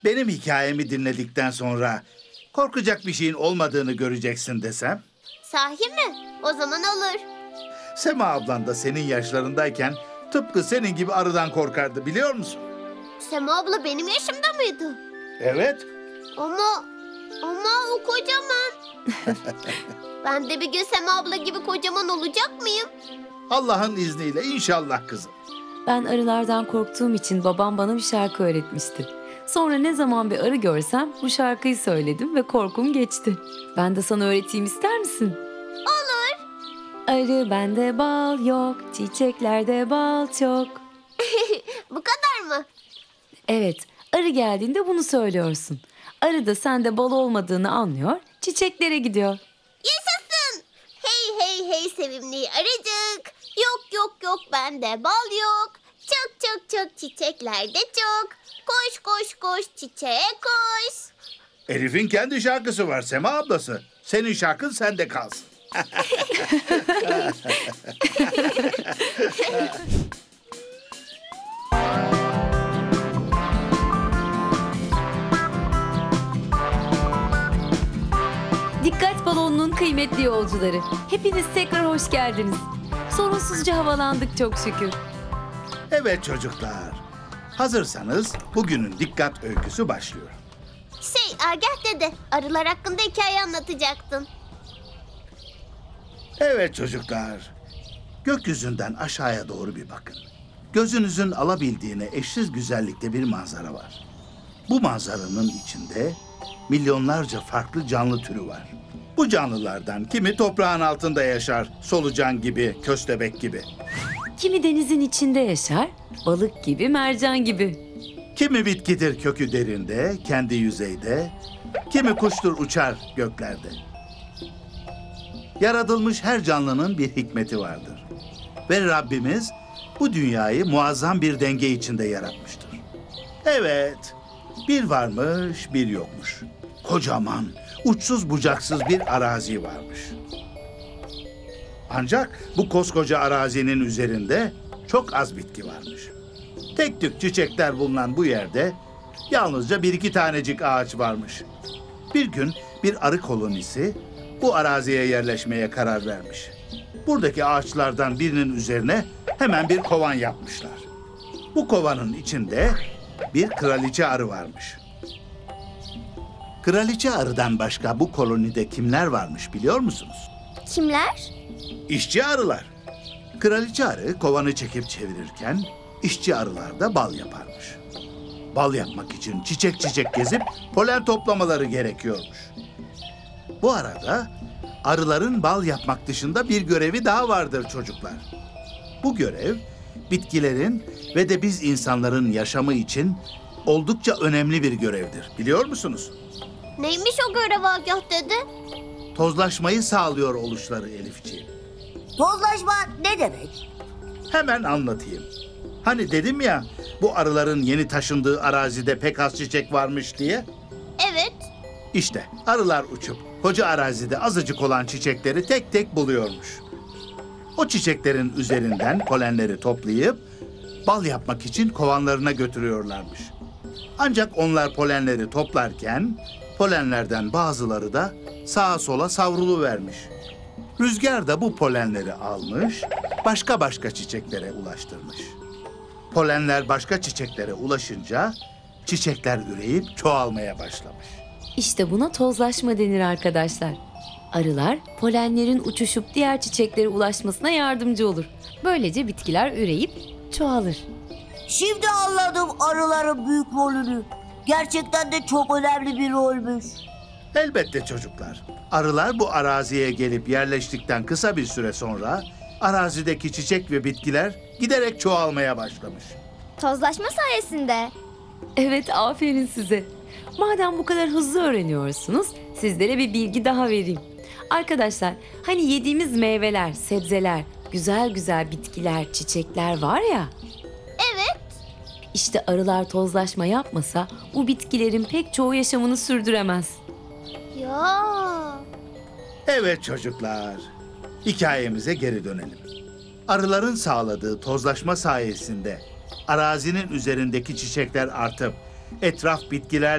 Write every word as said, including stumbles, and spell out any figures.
Benim hikayemi dinledikten sonra korkacak bir şeyin olmadığını göreceksin desem? Sahi mi? O zaman olur. Sema ablan da senin yaşlarındayken tıpkı senin gibi arıdan korkardı, biliyor musun? Sema abla benim yaşımda mıydı? Evet. Ama, ama o kocaman. Ben de bir gün Sema abla gibi kocaman olacak mıyım? Allah'ın izniyle inşallah kızım. Ben arılardan korktuğum için babam bana bir şarkı öğretmişti. Sonra ne zaman bir arı görsem bu şarkıyı söyledim ve korkum geçti. Ben de sana öğreteyim, ister misin? Olur. Arı bende bal yok, çiçeklerde bal çok. Bu kadar mı? Evet, arı geldiğinde bunu söylüyorsun. Arı da sende bal olmadığını anlıyor, çiçeklere gidiyor. Yaşasın. Hey hey hey sevimli arıcık. Yok yok yok bende bal yok. Çok çok çok çiçeklerde çok. Koş koş koş çiçeğe koş. Elif'in kendi şarkısı var Sema ablası. Senin şarkın sende kalsın. Dikkat balonunun kıymetli yolcuları. Hepiniz tekrar hoş geldiniz. Sorunsuzca havalandık çok şükür. Evet çocuklar. Hazırsanız bugünün dikkat öyküsü başlıyor. Şey Agah dede arılar hakkında hikaye anlatacaktın. Evet çocuklar. Gökyüzünden aşağıya doğru bir bakın. Gözünüzün alabildiğine eşsiz güzellikte bir manzara var. Bu manzaranın içinde milyonlarca farklı canlı türü var. Bu canlılardan kimi toprağın altında yaşar, solucan gibi, köstebek gibi. Kimi denizin içinde yaşar, balık gibi, mercan gibi. Kimi bitkidir kökü derinde, kendi yüzeyde. Kimi kuştur uçar göklerde. Yaratılmış her canlının bir hikmeti vardır. Ve Rabbimiz bu dünyayı muazzam bir denge içinde yaratmıştır. Evet, bir varmış, bir yokmuş. Kocaman, uçsuz bucaksız bir arazi varmış. Ancak bu koskoca arazinin üzerinde çok az bitki varmış. Tek tük çiçekler bulunan bu yerde yalnızca bir iki tanecik ağaç varmış. Bir gün bir arı kolonisi bu araziye yerleşmeye karar vermiş. Buradaki ağaçlardan birinin üzerine hemen bir kovan yapmışlar. Bu kovanın içinde bir kraliçe arı varmış. Kraliçe arıdan başka bu kolonide kimler varmış biliyor musunuz? Kimler? İşçi arılar. Kraliçe arı kovanı çekip çevirirken işçi arılar da bal yaparmış. Bal yapmak için çiçek çiçek gezip polen toplamaları gerekiyormuş. Bu arada arıların bal yapmak dışında bir görevi daha vardır çocuklar. Bu görev bitkilerin ve de biz insanların yaşamı için oldukça önemli bir görevdir. Biliyor musunuz? Neymiş o görev Agah dede? Tozlaşmayı sağlıyor oluşları Elifciğim. Tozlaşma ne demek? Hemen anlatayım. Hani dedim ya bu arıların yeni taşındığı arazide pek az çiçek varmış diye. Evet. İşte arılar uçup koca arazide azıcık olan çiçekleri tek tek buluyormuş. O çiçeklerin üzerinden polenleri toplayıp bal yapmak için kovanlarına götürüyorlarmış. Ancak onlar polenleri toplarken polenlerden bazıları da sağa sola savruluvermiş. Rüzgar da bu polenleri almış, başka başka çiçeklere ulaştırmış. Polenler başka çiçeklere ulaşınca çiçekler üreyip çoğalmaya başlamış. İşte buna tozlaşma denir arkadaşlar. Arılar polenlerin uçuşup diğer çiçeklere ulaşmasına yardımcı olur. Böylece bitkiler üreyip çoğalır. Şimdi anladım arıların büyük rolünü. Gerçekten de çok önemli bir rolmüş. Elbette çocuklar. Arılar bu araziye gelip yerleştikten kısa bir süre sonra arazideki çiçek ve bitkiler giderek çoğalmaya başlamış. Tozlaşma sayesinde. Evet, aferin size. Madem bu kadar hızlı öğreniyorsunuz, sizlere bir bilgi daha vereyim. Arkadaşlar, hani yediğimiz meyveler, sebzeler, güzel güzel bitkiler, çiçekler var ya. Evet. İşte arılar tozlaşma yapmasa bu bitkilerin pek çoğu yaşamını sürdüremez. Ya. Evet çocuklar, hikayemize geri dönelim. Arıların sağladığı tozlaşma sayesinde arazinin üzerindeki çiçekler artıp Etraf bitkilerle